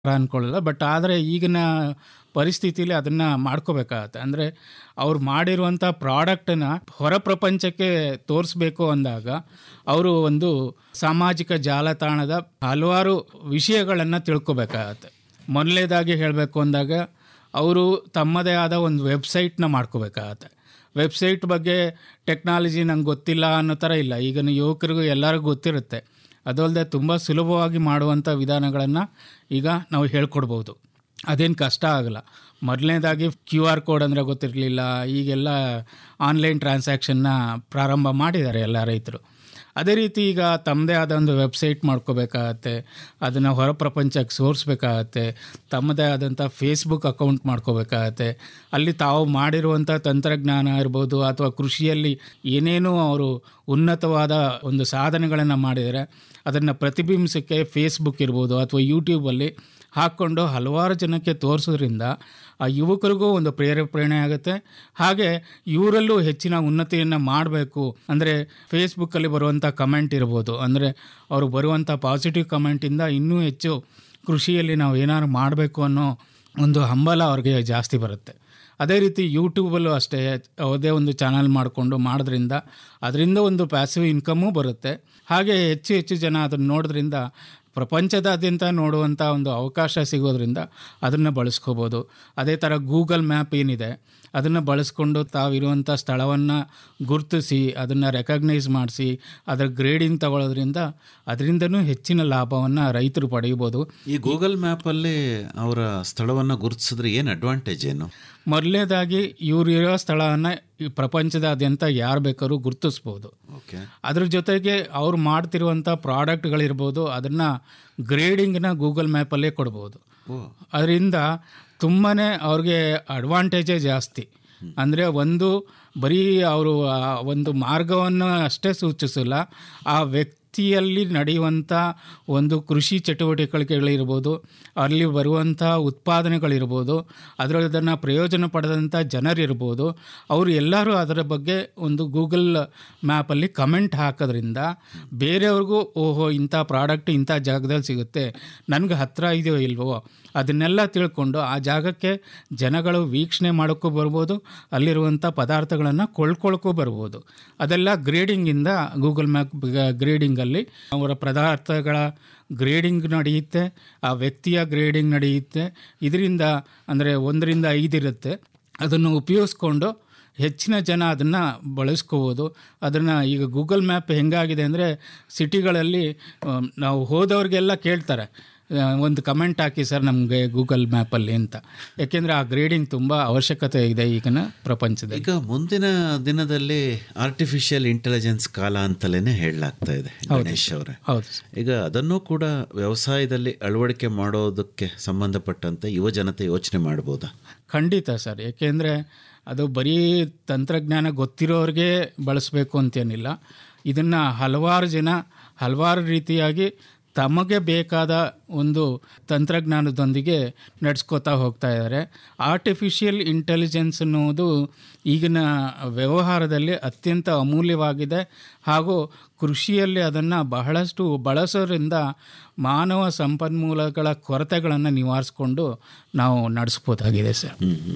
ಅಂದ್ಕೊಳ್ಳಲ್ಲ. But ಆದರೆ ಈಗಿನ ಪರಿಸ್ಥಿತಿಲಿ ಅದನ್ನು ಮಾಡ್ಕೋಬೇಕಾಗತ್ತೆ. ಅಂದರೆ ಅವ್ರು ಮಾಡಿರುವಂಥ ಪ್ರಾಡಕ್ಟನ್ನು ಹೊರ ಪ್ರಪಂಚಕ್ಕೆ ತೋರಿಸ್ಬೇಕು ಅಂದಾಗ ಅವರು ಒಂದು ಸಾಮಾಜಿಕ ಜಾಲತಾಣದ ಹಲವಾರು ವಿಷಯಗಳನ್ನು ತಿಳ್ಕೊಬೇಕಾಗತ್ತೆ. ಮೊದಲನೇದಾಗಿ ಹೇಳಬೇಕು ಅಂದಾಗ ಅವರು ತಮ್ಮದೇ ಆದ ಒಂದು ವೆಬ್ಸೈಟ್ನ ಮಾಡ್ಕೋಬೇಕಾಗತ್ತೆ. ವೆಬ್ಸೈಟ್ ಬಗ್ಗೆ ಟೆಕ್ನಾಲಜಿ ನಂಗೆ ಗೊತ್ತಿಲ್ಲ ಅನ್ನೋ ಥರ ಇಲ್ಲ. ಈಗಿನ ಯುವಕರಿಗೂ ಎಲ್ಲರಿಗೂ ಗೊತ್ತಿರುತ್ತೆ. ಅದಲ್ಲದೆ ತುಂಬ ಸುಲಭವಾಗಿ ಮಾಡುವಂಥ ವಿಧಾನಗಳನ್ನು ಈಗ ನಾವು ಹೇಳ್ಕೊಡ್ಬೋದು. ಅದೇನು ಕಷ್ಟ ಆಗಲ್ಲ. ಮೊದಲನೇದಾಗಿ QR ಕೋಡ್ ಅಂದರೆ ಗೊತ್ತಿರಲಿಲ್ಲ. ಈಗೆಲ್ಲ ಆನ್ಲೈನ್ ಟ್ರಾನ್ಸಾಕ್ಷನ್ನ ಪ್ರಾರಂಭ ಮಾಡಿದ್ದಾರೆ ಎಲ್ಲ ರೈತರು. ಅದೇ ರೀತಿ ಈಗ ತಮ್ಮದೇ ಆದ ಒಂದು ವೆಬ್ಸೈಟ್ ಮಾಡ್ಕೋಬೇಕಾಗತ್ತೆ. ಅದನ್ನು ಹೊರ ಪ್ರಪಂಚಕ್ಕೆ ಸೋರಿಸ್ಬೇಕಾಗತ್ತೆ. ತಮ್ಮದೇ ಆದಂಥ ಫೇಸ್ಬುಕ್ ಅಕೌಂಟ್ ಮಾಡ್ಕೋಬೇಕಾಗತ್ತೆ. ಅಲ್ಲಿ ತಾವು ಮಾಡಿರುವಂಥ ತಂತ್ರಜ್ಞಾನ ಇರ್ಬೋದು ಅಥವಾ ಕೃಷಿಯಲ್ಲಿ ಏನೇನೋ ಅವರು ಉನ್ನತವಾದ ಒಂದು ಸಾಧನೆಗಳನ್ನು ಮಾಡಿದರೆ ಅದನ್ನು ಪ್ರತಿಬಿಂಬಿಸೋಕ್ಕೆ ಫೇಸ್ಬುಕ್ ಇರ್ಬೋದು ಅಥವಾ ಯೂಟ್ಯೂಬಲ್ಲಿ ಹಾಕ್ಕೊಂಡು ಹಲವಾರು ಜನಕ್ಕೆ ತೋರಿಸೋದ್ರಿಂದ ಆ ಯುವಕರಿಗೂ ಒಂದು ಪ್ರೇರಣೆ ಆಗುತ್ತೆ. ಹಾಗೆ ಇವರಲ್ಲೂ ಹೆಚ್ಚಿನ ಉನ್ನತಿಯನ್ನು ಮಾಡಬೇಕು ಅಂದರೆ ಫೇಸ್ಬುಕ್ಕಲ್ಲಿ ಬರುವಂಥ ಕಮೆಂಟ್ ಇರ್ಬೋದು, ಅಂದರೆ ಅವರು ಬರುವಂಥ ಪಾಸಿಟಿವ್ ಕಮೆಂಟಿಂದ ಇನ್ನೂ ಹೆಚ್ಚು ಕೃಷಿಯಲ್ಲಿ ನಾವು ಏನಾದ್ರು ಮಾಡಬೇಕು ಅನ್ನೋ ಒಂದು ಹಂಬಲ ಅವ್ರಿಗೆ ಜಾಸ್ತಿ ಬರುತ್ತೆ. ಅದೇ ರೀತಿ ಯೂಟ್ಯೂಬಲ್ಲೂ ಅಷ್ಟೇ ಯಾವುದೇ ಒಂದು ಚಾನಲ್ ಮಾಡಿಕೊಂಡು ಮಾಡೋದ್ರಿಂದ ಅದರಿಂದ ಒಂದು ಪ್ಯಾಸಿವ್ ಇನ್ಕಮೂ ಬರುತ್ತೆ. ಹಾಗೆ ಹೆಚ್ಚು ಹೆಚ್ಚು ಜನ ಅದನ್ನು ನೋಡೋದ್ರಿಂದ ಪ್ರಪಂಚದಾದ್ಯಂತ ನೋಡುವಂಥ ಒಂದು ಅವಕಾಶ ಸಿಗೋದ್ರಿಂದ ಅದನ್ನು ಬಳಸ್ಕೋಬೋದು. ಅದೇ ಥರ ಗೂಗಲ್ ಮ್ಯಾಪ್ ಏನಿದೆ ಅದನ್ನು ಬಳಸ್ಕೊಂಡು ತಾವಿರುವಂಥ ಸ್ಥಳವನ್ನು ಗುರುತಿಸಿ ಅದನ್ನು ರೆಕಗ್ನೈಸ್ ಮಾಡಿಸಿ ಅದರ ಗ್ರೇಡಿಂಗ್ ತಗೊಳ್ಳೋದ್ರಿಂದ ಅದರಿಂದನೂ ಹೆಚ್ಚಿನ ಲಾಭವನ್ನು ರೈತರು ಪಡೆಯಬೋದು. ಈ ಗೂಗಲ್ ಮ್ಯಾಪಲ್ಲಿ ಅವರ ಸ್ಥಳವನ್ನು ಗುರುತಿಸಿದ್ರೆ ಏನು ಅಡ್ವಾಂಟೇಜ್ ಏನು? ಮೊದಲನೇದಾಗಿ ಇವರಿರೋ ಸ್ಥಳವನ್ನು ಈ ಪ್ರಪಂಚದಾದ್ಯಂತ ಯಾರು ಬೇಕಾದ್ರೂ ಗುರುತಿಸ್ಬೋದು. ಅದ್ರ ಜೊತೆಗೆ ಅವ್ರು ಮಾಡ್ತಿರುವಂಥ ಪ್ರಾಡಕ್ಟ್ಗಳಿರ್ಬೋದು ಅದನ್ನು ಗ್ರೇಡಿಂಗ್ನ ಗೂಗಲ್ ಮ್ಯಾಪಲ್ಲೇ ಕೊಡ್ಬೋದು. ಅದರಿಂದ ತುಂಬಾ ಅವ್ರಿಗೆ ಅಡ್ವಾಂಟೇಜೇ ಜಾಸ್ತಿ. ಅಂದರೆ ಒಂದು ಬರೀ ಅವರು ಒಂದು ಮಾರ್ಗವನ್ನು ಅಷ್ಟೇ ಸೂಚಿಸಲ್ಲ, ಆ ವ್ಯಕ್ತಿಯಲ್ಲಿ ನಡೆಯುವಂಥ ಒಂದು ಕೃಷಿ ಚಟುವಟಿಕೆಗಳಿರ್ಬೋದು, ಅಲ್ಲಿ ಬರುವಂಥ ಉತ್ಪಾದನೆಗಳಿರ್ಬೋದು, ಅದನ್ನು ಪ್ರಯೋಜನ ಪಡೆದಂಥ ಜನರಿರ್ಬೋದು, ಅವರು ಎಲ್ಲರೂ ಅದರ ಬಗ್ಗೆ ಒಂದು ಗೂಗಲ್ ಮ್ಯಾಪಲ್ಲಿ ಕಮೆಂಟ್ ಹಾಕೋದ್ರಿಂದ ಬೇರೆಯವ್ರಿಗೂ ಓಹೋ ಇಂಥ ಪ್ರಾಡಕ್ಟ್ ಇಂಥ ಜಾಗದಲ್ಲಿ ಸಿಗುತ್ತೆ, ನನಗೆ ಹತ್ತಿರ ಇದೆಯೋ ಇಲ್ವೋ ಅದನ್ನೆಲ್ಲ ತಿಳ್ಕೊಂಡು ಆ ಜಾಗಕ್ಕೆ ಜನಗಳು ವೀಕ್ಷಣೆ ಮಾಡೋಕ್ಕೂ ಬರ್ಬೋದು, ಅಲ್ಲಿರುವಂಥ ಪದಾರ್ಥಗಳನ್ನು ಕೊಳ್ಳಕ್ಕೂ ಬರ್ಬೋದು. ಅದೆಲ್ಲ ಗ್ರೇಡಿಂಗಿಂದ ಗೂಗಲ್ ಮ್ಯಾಪ್ ಗ್ರೇಡಿಂಗಲ್ಲಿ ಅವರ ಪದಾರ್ಥಗಳ ಗ್ರೇಡಿಂಗ್ ನಡೆಯುತ್ತೆ, ಆ ವ್ಯಕ್ತಿಯ ಗ್ರೇಡಿಂಗ್ ನಡೆಯುತ್ತೆ. ಇದರಿಂದ ಅಂದರೆ 1 ರಿಂದ 5 ಇರುತ್ತೆ. ಅದನ್ನು ಉಪಯೋಗಿಸ್ಕೊಂಡು ಹೆಚ್ಚಿನ ಜನ ಅದನ್ನು ಬಳಸ್ಕೋಬೋದು. ಅದನ್ನು ಈಗ ಗೂಗಲ್ ಮ್ಯಾಪ್ ಹೆಂಗಾಗಿದೆ ಅಂದರೆ ಸಿಟಿಗಳಲ್ಲಿ ನಾವು ಹೋದವ್ರಿಗೆಲ್ಲ ಕೇಳ್ತಾರೆ ಒಂದು ಕಮೆಂಟ್ ಹಾಕಿ ಸರ್ ನಮಗೆ ಗೂಗಲ್ ಮ್ಯಾಪಲ್ಲಿ ಅಂತ. ಯಾಕೆಂದರೆ ಆ ಗ್ರೇಡಿಂಗ್ ತುಂಬ ಅವಶ್ಯಕತೆ ಇದೆ ಈಗಿನ ಪ್ರಪಂಚದಲ್ಲಿ. ಈಗ ಮುಂದಿನ ದಿನದಲ್ಲಿ ಆರ್ಟಿಫಿಷಿಯಲ್ ಇಂಟೆಲಿಜೆನ್ಸ್ ಕಾಲ ಅಂತಲೇ ಹೇಳಲಾಗ್ತಾ ಇದೆ ಗಣೇಶ್ ಅವರೇ. ಹೌದು. ಈಗ ಅದನ್ನು ಕೂಡ ವ್ಯವಸಾಯದಲ್ಲಿ ಅಳವಡಿಕೆ ಮಾಡೋದಕ್ಕೆ ಸಂಬಂಧಪಟ್ಟಂತೆ ಯುವ ಜನತೆ ಯೋಚನೆ ಮಾಡ್ಬೋದಾ? ಖಂಡಿತ ಸರ್. ಏಕೆಂದರೆ ಅದು ಬರೀ ತಂತ್ರಜ್ಞಾನ ಗೊತ್ತಿರೋರಿಗೆ ಬಳಸಬೇಕು ಅಂತೇನಿಲ್ಲ. ಇದನ್ನು ಹಲವಾರು ಜನ ಹಲವಾರು ರೀತಿಯಾಗಿ ತಮಗೆ ಬೇಕಾದ ಒಂದು ತಂತ್ರಜ್ಞಾನದೊಂದಿಗೆ ನಡೆಸ್ಕೋತಾ ಹೋಗ್ತಾ ಇದ್ದಾರೆ. ಆರ್ಟಿಫಿಷಿಯಲ್ ಇಂಟೆಲಿಜೆನ್ಸ್ ಅನ್ನೋದು ಈಗಿನ ವ್ಯವಹಾರದಲ್ಲಿ ಅತ್ಯಂತ ಅಮೂಲ್ಯವಾಗಿದೆ. ಹಾಗೂ ಕೃಷಿಯಲ್ಲಿ ಅದನ್ನು ಬಹಳಷ್ಟು ಬಳಸೋದ್ರಿಂದ ಮಾನವ ಸಂಪನ್ಮೂಲಗಳ ಕೊರತೆಗಳನ್ನು ನಿವಾರಿಸ್ಕೊಂಡು ನಾವು ನಡೆಸ್ಬೋದಾಗಿದೆ ಸರ್.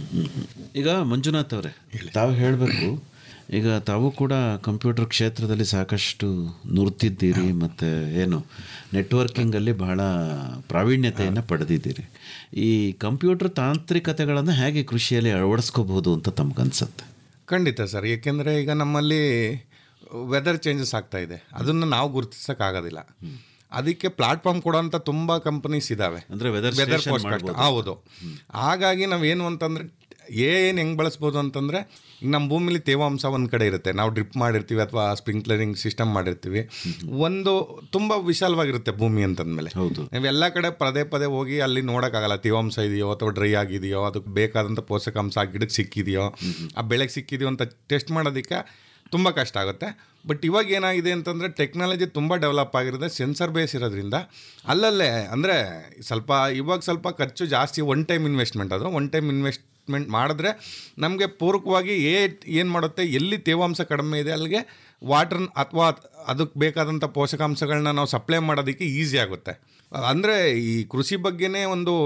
ಈಗ ಮಂಜುನಾಥ್ ಅವರೇ, ತಾವು ಹೇಳಬೇಕು, ಈಗ ತಾವು ಕೂಡ ಕಂಪ್ಯೂಟರ್ ಕ್ಷೇತ್ರದಲ್ಲಿ ಸಾಕಷ್ಟು ನುರಿತಿದ್ದೀರಿ ಮತ್ತು ಏನು ನೆಟ್ವರ್ಕಿಂಗಲ್ಲಿ ಬಹಳ ಪ್ರಾವೀಣ್ಯತೆಯನ್ನು ಪಡೆದಿದ್ದೀರಿ. ಈ ಕಂಪ್ಯೂಟರ್ ತಾಂತ್ರಿಕತೆಗಳನ್ನು ಹೇಗೆ ಕೃಷಿಯಲ್ಲಿ ಅಳವಡಿಸ್ಕೋಬಹುದು ಅಂತ ತಮಗನ್ಸುತ್ತೆ? ಖಂಡಿತ ಸರ್. ಏಕೆಂದರೆ ಈಗ ನಮ್ಮಲ್ಲಿ ವೆದರ್ ಚೇಂಜಸ್ ಆಗ್ತಾ ಇದೆ, ಅದನ್ನು ನಾವು ಗುರುತಿಸೋಕ್ಕಾಗೋದಿಲ್ಲ. ಅದಕ್ಕೆ ಪ್ಲಾಟ್ಫಾರ್ಮ್ ಕೊಡೋಂಥ ತುಂಬ ಕಂಪನೀಸ್ ಇದ್ದಾವೆ, ಅಂದರೆ ವೆದರ್ ಫೋರ್ಕಾಸ್ಟ್. ಹೌದು. ಹಾಗಾಗಿ ನಾವೇನು ಅಂತಂದರೆ ಏನು ಹೆಂಗೆ ಬಳಸ್ಬೋದು ಅಂತಂದರೆ, ಈಗ ನಮ್ಮ ಭೂಮಿಲಿ ತೇವಾಂಶ ಒಂದು ಕಡೆ ಇರುತ್ತೆ, ನಾವು ಡ್ರಿಪ್ ಮಾಡಿರ್ತೀವಿ ಅಥವಾ ಸ್ಪ್ರಿಂಕ್ಲರಿಂಗ್ ಸಿಸ್ಟಮ್ ಮಾಡಿರ್ತೀವಿ. ಒಂದು ತುಂಬ ವಿಶಾಲವಾಗಿರುತ್ತೆ ಭೂಮಿ ಅಂತಂದಮೇಲೆ. ನಾವೆಲ್ಲ ಕಡೆ ಪದೇ ಹೋಗಿ ಅಲ್ಲಿ ನೋಡೋಕ್ಕಾಗಲ್ಲ ತೇವಾಂಶ ಇದೆಯೋ ಅಥವಾ ಡ್ರೈ ಆಗಿದೆಯೋ, ಅದಕ್ಕೆ ಬೇಕಾದಂಥ ಪೋಷಕಾಂಶ ಆ ಗಿಡಕ್ಕೆ ಸಿಕ್ಕಿದೆಯೋ, ಆ ಬೆಳೆಗೆ ಸಿಕ್ಕಿದೆಯೋ ಅಂತ ಟೆಸ್ಟ್ ಮಾಡೋದಕ್ಕೆ ತುಂಬ ಕಷ್ಟ ಆಗುತ್ತೆ. ಬಟ್ ಇವಾಗ ಏನಾಗಿದೆ ಅಂತಂದರೆ ಟೆಕ್ನಾಲಜಿ ತುಂಬ ಡೆವಲಪ್ ಆಗಿರುತ್ತೆ, ಸೆನ್ಸರ್ ಬೇಸ್ ಇರೋದ್ರಿಂದ ಅಲ್ಲಲ್ಲೇ ಅಂದರೆ ಸ್ವಲ್ಪ ಖರ್ಚು ಜಾಸ್ತಿ, ಒನ್ ಟೈಮ್ ಇನ್ವೆಸ್ಟ್ಮೆಂಟ್. ಅದು ಒನ್ ಟೈಮ್ ಇನ್ವೆಸ್ಟ್ ಅಡ್ಜಸ್ಟ್ಮೆಂಟ್ ಮಾಡಿದ್ರೆ ನಮಗೆ ಪೂರಕವಾಗಿ ಏನು ಮಾಡುತ್ತೆ, ಎಲ್ಲಿ ತೇವಾಂಶ ಕಡಿಮೆ ಇದೆ ಅಲ್ಲಿಗೆ ವಾಟರ್ ಅಥವಾ ಅದಕ್ಕೆ ಬೇಕಾದಂಥ ಪೋಷಕಾಂಶಗಳನ್ನ ನಾವು ಸಪ್ಲೈ ಮಾಡೋದಕ್ಕೆ ಈಸಿ ಆಗುತ್ತೆ. ಅಂದರೆ ಈ ಕೃಷಿ ಬಗ್ಗೆನೇ ಒಂದು